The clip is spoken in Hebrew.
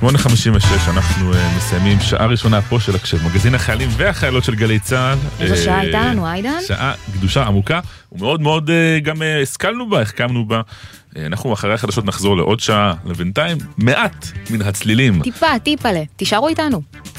8:56, אנחנו מסיימים שעה ראשונה פה של מגזין החיילים והחיילות של גלי צה"ל. איזו שעה הייתה לנו, עידן? שעה קדושה עמוקה, ומאוד מאוד גם השכלנו בה, החכמנו בה. אנחנו אחרי החדשות נחזור לעוד שעה, לבינתיים מעט מן הצלילים. טיפה, תישארו איתנו.